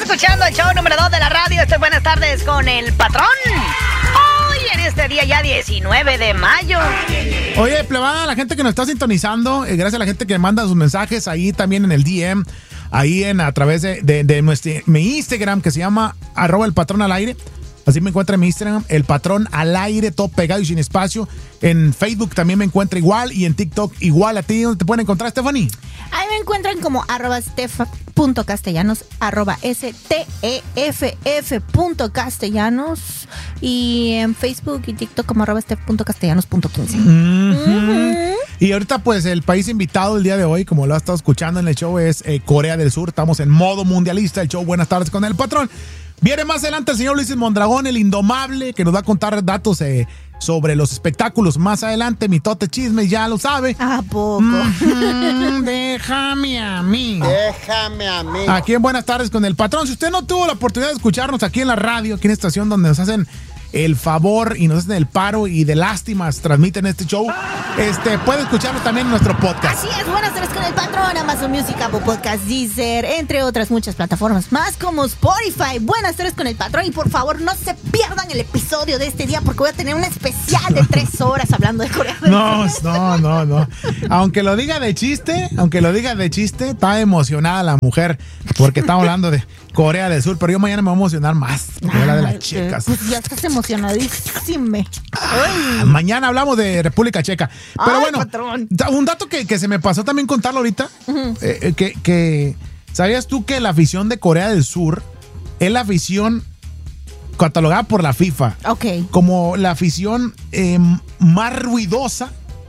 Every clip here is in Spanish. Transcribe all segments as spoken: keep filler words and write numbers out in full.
escuchando el show número dos de la radio. Estoy buenas tardes con el patrón. Hoy en este día ya diecinueve de mayo. Oye, plebada, la gente que nos está sintonizando, eh, gracias a la gente que manda sus mensajes ahí también en el D M, ahí en a través de, de, de nuestro, mi Instagram, que se llama arroba el patrón al aire. Así me encuentra en mi Instagram, el patrón al aire, todo pegado y sin espacio. En Facebook también me encuentra igual y en TikTok igual. ¿A ti dónde te pueden encontrar, Stephanie? Ahí me encuentran como arroba stef.castellanos, arroba S-T-E-F-F punto castellanos y en Facebook y TikTok como arroba stef.castellanos punto quince. Mm-hmm. Uh-huh. Y ahorita pues el país invitado el día de hoy, como lo has estado escuchando en el show, es eh, Corea del Sur. Estamos en modo mundialista, el show Buenas Tardes con el Patrón. Viene más adelante el señor Luis Mondragón, el indomable, que nos va a contar datos eh, sobre los espectáculos. Más adelante, mi tote chisme, ya lo sabe. ¿A poco? Mm-hmm. Déjame a mí. Déjame a mí. Aquí en Buenas Tardes con el Patrón. Si usted no tuvo la oportunidad de escucharnos aquí en la radio, aquí en esta estación donde nos hacen el favor y nos hacen el paro y de lástimas transmiten este show, este puede escucharlo también en nuestro podcast. Así es, Buenas Tardes con el Patrón, Amazon Music, Apple Podcast, Deezer, entre otras muchas plataformas más como Spotify. Buenas Tardes con el Patrón y por favor no se pierdan el episodio de este día porque voy a tener un especial de tres horas hablando de Corea del No, Sur. no, no, no. Aunque lo diga de chiste, aunque lo diga de chiste, está emocionada la mujer porque estamos hablando de Corea del Sur, pero yo mañana me voy a emocionar más porque habla de las chicas. Pues ya estás emocionadísimo. Ah, mañana hablamos de República Checa. Pero Ay, bueno, patrón. un dato que, que se me pasó también contarlo ahorita, Uh-huh. eh, que, que ¿sabías tú que la afición de Corea del Sur es la afición catalogada por la FIFA Ok. como la afición eh, más ruidosa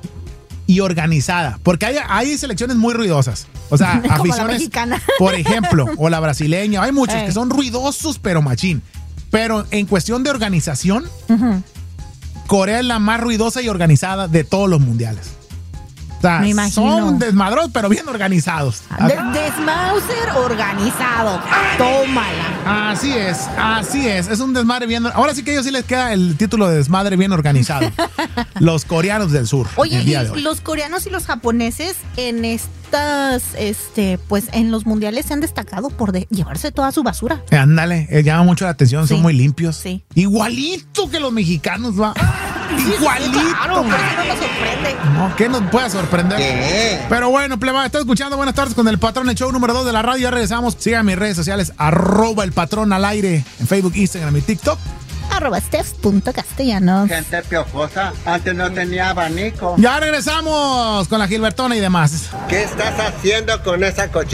y organizada? Porque hay, hay selecciones muy ruidosas. O sea, Como aficiones, la mexicana. por ejemplo, o la brasileña. Hay muchos Ey. que son ruidosos, pero machín. Pero en cuestión de organización, Uh-huh. Corea es la más ruidosa y organizada de todos los mundiales. O sea, Me imagino. son desmadrosos, pero bien organizados. De- Desmauser organizado. Tómala. Así es, así es. Es un desmadre bien. Ahora sí que a ellos sí les queda el título de desmadre bien organizado. Los coreanos del sur. Oye, el día de y hoy. los coreanos y los japoneses en estas, este, pues en los mundiales se han destacado por de llevarse toda su basura. Eh, Ándale, eh, llama mucho la atención, son Sí. muy limpios. Sí. Igualito que los mexicanos, va. Igualito. Claro, por eso no nos sorprende. No, ¿qué nos puede sorprender? ¿Qué? Pero bueno, pleba, está escuchando Buenas Tardes con el Patrón, el show número dos de la radio. Ya regresamos. Sigan mis redes sociales, arroba el patrón al aire en Facebook, Instagram y TikTok. Arroba steph.castellanos. Gente piojosa, antes no tenía abanico. Ya regresamos con la Gilbertona y demás. ¿Qué estás haciendo con esa cochina?